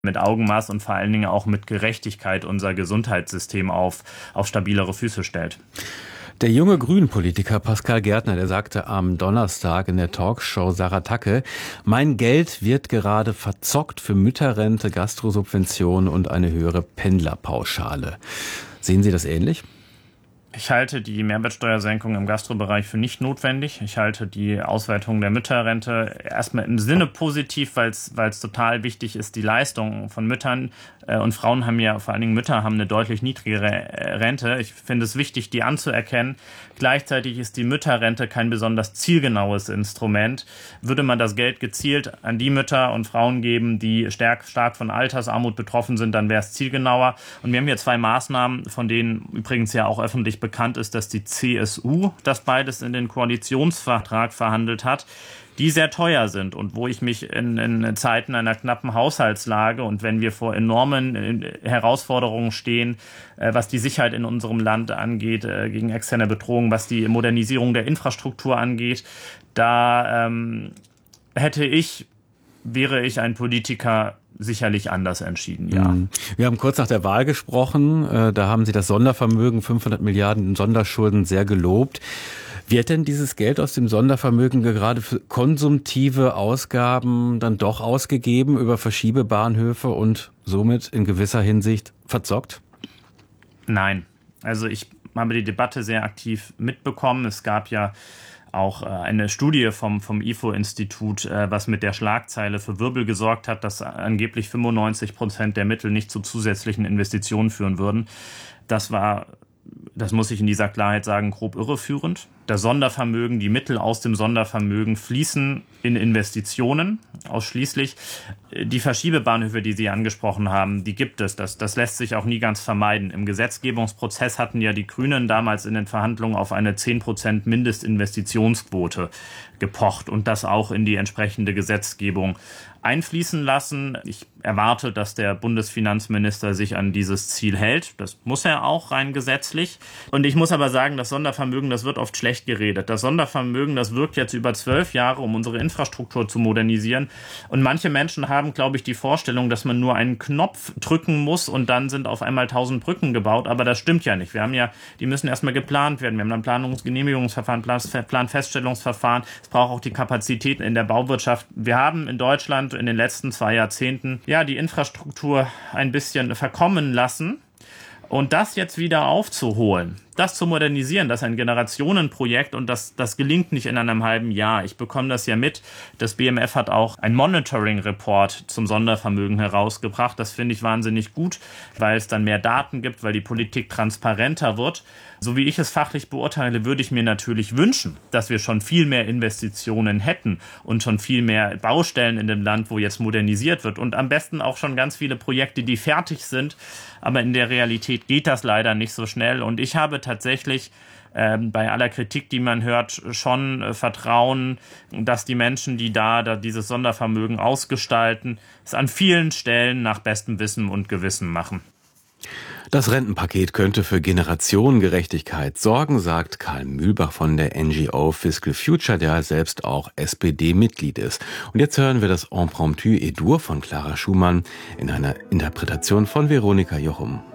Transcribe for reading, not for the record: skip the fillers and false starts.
mit Augenmaß und vor allen Dingen auch mit Gerechtigkeit unser Gesundheitssystem auf stabilere Füße stellt. Der junge Grünen-Politiker Pascal Gärtner, der sagte am Donnerstag in der Talkshow Sarah Tacke, mein Geld wird gerade verzockt für Mütterrente, Gastrosubventionen und eine höhere Pendlerpauschale. Sehen Sie das ähnlich? Ich halte die Mehrwertsteuersenkung im Gastrobereich für nicht notwendig. Ich halte die Ausweitung der Mütterrente erstmal im Sinne positiv, weil es total wichtig ist, die Leistung von Müttern und Frauen haben ja, vor allen Dingen Mütter haben eine deutlich niedrigere Rente. Ich finde es wichtig, die anzuerkennen. Gleichzeitig ist die Mütterrente kein besonders zielgenaues Instrument. Würde man das Geld gezielt an die Mütter und Frauen geben, die stark von Altersarmut betroffen sind, dann wäre es zielgenauer. Und wir haben hier 2 Maßnahmen, von denen übrigens ja auch öffentlich bekannt ist, dass die CSU das beides in den Koalitionsvertrag verhandelt hat, die sehr teuer sind und wo ich mich in Zeiten einer knappen Haushaltslage und wenn wir vor enormen Herausforderungen stehen, was die Sicherheit in unserem Land angeht, gegen externe Bedrohungen, was die Modernisierung der Infrastruktur angeht, da wäre ich ein Politiker, sicherlich anders entschieden, ja. Wir haben kurz nach der Wahl gesprochen. Da haben Sie das Sondervermögen, 500 Milliarden Sonderschulden, sehr gelobt. Wird denn dieses Geld aus dem Sondervermögen gerade für konsumtive Ausgaben dann doch ausgegeben über Verschiebebahnhöfe und somit in gewisser Hinsicht verzockt? Nein. Also ich habe die Debatte sehr aktiv mitbekommen. Es gab ja auch eine Studie vom IFO-Institut, was mit der Schlagzeile für Wirbel gesorgt hat, dass angeblich 95% der Mittel nicht zu zusätzlichen Investitionen führen würden. Das muss ich in dieser Klarheit sagen, grob irreführend. Das Sondervermögen, die Mittel aus dem Sondervermögen fließen in Investitionen ausschließlich. Die Verschiebebahnhöfe, die Sie angesprochen haben, die gibt es. Das lässt sich auch nie ganz vermeiden. Im Gesetzgebungsprozess hatten ja die Grünen damals in den Verhandlungen auf eine 10% Mindestinvestitionsquote gepocht und das auch in die entsprechende Gesetzgebung einfließen lassen. Ich erwarte, dass der Bundesfinanzminister sich an dieses Ziel hält. Das muss er auch rein gesetzlich. Und ich muss aber sagen, das Sondervermögen, das wird oft schlecht geredet. Das Sondervermögen, das wirkt jetzt über 12 Jahre, um unsere Infrastruktur zu modernisieren. Und manche Menschen haben, glaube ich, die Vorstellung, dass man nur einen Knopf drücken muss und dann sind auf einmal 1000 Brücken gebaut. Aber das stimmt ja nicht. Die müssen erstmal geplant werden. Wir haben dann Planungsgenehmigungsverfahren, Planfeststellungsverfahren. Es braucht auch die Kapazitäten in der Bauwirtschaft. Wir haben in Deutschland in den letzten 2 Jahrzehnten die Infrastruktur ein bisschen verkommen lassen. Und das jetzt wieder aufzuholen, das zu modernisieren, das ist ein Generationenprojekt und das gelingt nicht in einem halben Jahr. Ich bekomme das ja mit. Das BMF hat auch ein Monitoring-Report zum Sondervermögen herausgebracht. Das finde ich wahnsinnig gut, weil es dann mehr Daten gibt, weil die Politik transparenter wird. So wie ich es fachlich beurteile, würde ich mir natürlich wünschen, dass wir schon viel mehr Investitionen hätten und schon viel mehr Baustellen in dem Land, wo jetzt modernisiert wird und am besten auch schon ganz viele Projekte, die fertig sind. Aber in der Realität geht das leider nicht so schnell und ich habe tatsächlich bei aller Kritik, die man hört, schon Vertrauen, dass die Menschen, die da dieses Sondervermögen ausgestalten, es an vielen Stellen nach bestem Wissen und Gewissen machen. Das Rentenpaket könnte für Generationengerechtigkeit sorgen, sagt Karl Mühlbach von der NGO Fiscal Future, der selbst auch SPD-Mitglied ist. Und jetzt hören wir das Impromptu et Dur von Clara Schumann in einer Interpretation von Veronika Jochum.